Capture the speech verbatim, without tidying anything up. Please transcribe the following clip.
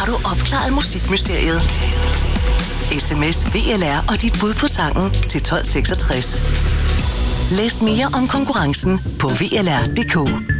du opklaret musikmysteriet. S M S V L R og dit bud på sangen til tolv seksogtres. Læs mere om konkurrencen på V L R punktum d k.